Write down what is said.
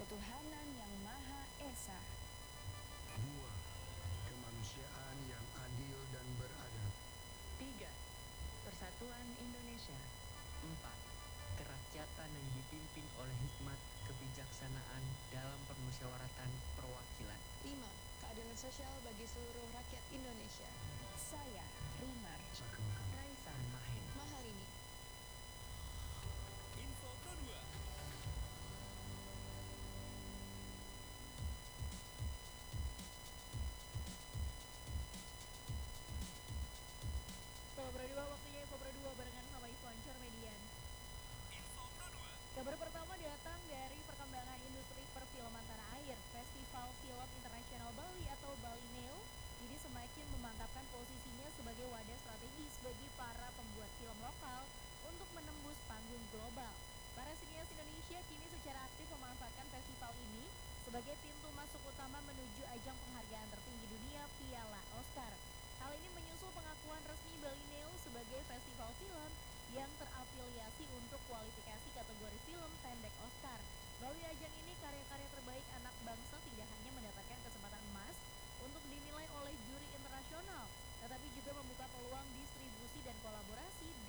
ketuhanan yang Maha Esa. 2. Kemanusiaan yang adil dan beradab. 3. Persatuan Indonesia. 4. Kerakyatan yang dipimpin oleh hikmat kebijaksanaan dalam permusyawaratan perwakilan. 5. Keadilan sosial bagi seluruh rakyat Indonesia. Saya, Rimar. Sakalkan. Raisa Mahen. Mahalini. Info Pro 2. Info Pro 2, waktunya Info Pro 2 barengan sama Ivancur Median. Info Pro 2. Kabar pertama datang dari perkembangan industri perfilman tanah air. Festival Film Internasional Bali atau Balineo ini semakin memantapkan posisinya sebagai wadah strategis bagi para pembuat film lokal untuk menembus panggung global. Para sinias Indonesia kini secara aktif memanfaatkan festival ini sebagai pintu masuk utama menuju ajang penghargaan tertinggi dunia Piala Oscar. Hal ini menyusul pengakuan resmi Balineo sebagai festival film yang terafiliasi untuk kualifikasi kategori film pendek Oscar. Melalui ajang ini, karya-karya terbaik anak bangsa tidak hanya mendapatkan kesempatan emas untuk dinilai oleh juri internasional, tetapi juga membuka peluang distribusi dan kolaborasi